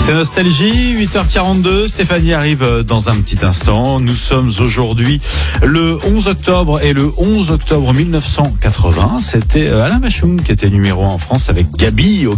C'est Nostalgie, 8h42. Stéphanie arrive dans un petit instant. Nous sommes aujourd'hui le 11 octobre et le 11 octobre 1980, c'était Alain Bachung qui était numéro 1 en France avec Gabi.